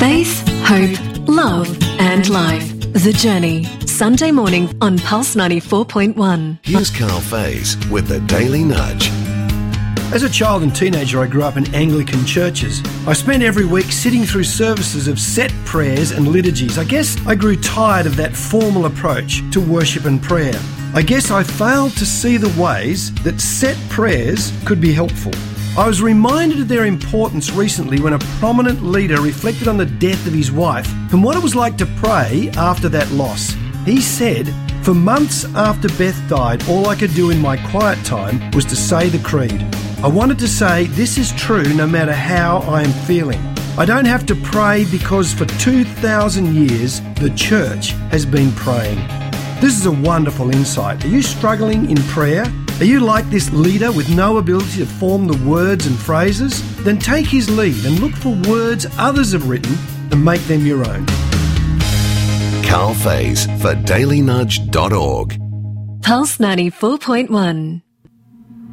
Faith, hope, love and life. The Journey. Sunday morning on Pulse 94.1. Here's Carl Faze with the Daily Nudge. As a child and teenager, I grew up in Anglican churches. I spent every week sitting through services of set prayers and liturgies. I guess I grew tired of that formal approach to worship and prayer. I guess I failed to see the ways that set prayers could be helpful. I was reminded of their importance recently when a prominent leader reflected on the death of his wife and what it was like to pray after that loss. He said, "For months after Beth died, all I could do in my quiet time was to say the creed. I wanted to say this is true no matter how I am feeling. I don't have to pray because for 2,000 years the church has been praying." This is a wonderful insight. Are you struggling in prayer? Are you like this leader with no ability to form the words and phrases? Then take his lead and look for words others have written and make them your own. Carl Faze for dailynudge.org. Pulse 94.1.